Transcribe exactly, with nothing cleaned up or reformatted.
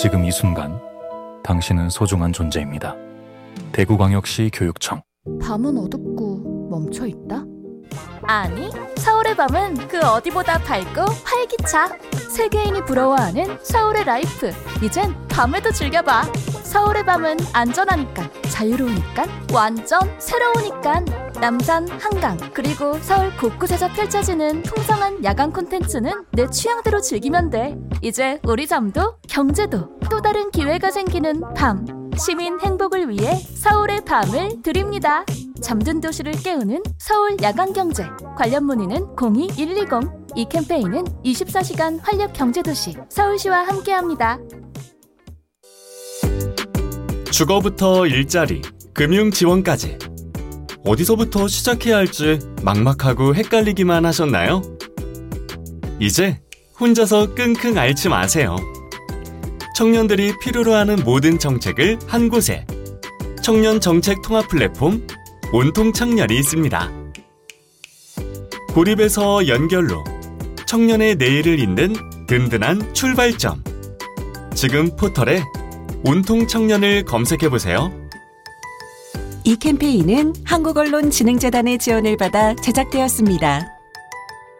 지금 이 순간 당신은 소중한 존재입니다. 대구광역시 교육청. 밤은 어둡고 멈춰있다? 아니, 서울의 밤은 그 어디보다 밝고 활기차. 세계인이 부러워하는 서울의 라이프. 이젠 밤에도 즐겨봐. 서울의 밤은 안전하니까, 자유로우니까, 완전 새로우니까. 남산, 한강, 그리고 서울 곳곳에서 펼쳐지는 풍성한 야간 콘텐츠는 내 취향대로 즐기면 돼. 이제 우리 잠도 경제도 또 다른 기회가 생기는 밤. 시민 행복을 위해 서울의 밤을 드립니다. 잠든 도시를 깨우는 서울 야간경제. 관련 문의는 공이 일이공. 이 캠페인은 이십사 시간 활력 경제도시 서울시와 함께합니다. 주거부터 일자리, 금융 지원까지 어디서부터 시작해야 할지 막막하고 헷갈리기만 하셨나요? 이제 혼자서 끙끙 앓지 마세요. 청년들이 필요로 하는 모든 정책을 한 곳에, 청년 정책 통합 플랫폼 온통 청년이 있습니다. 고립에서 연결로 청년의 내일을 잇는 든든한 출발점. 지금 포털에 온통 청년을 검색해보세요. 이 캠페인은 한국언론진흥재단의 지원을 받아 제작되었습니다.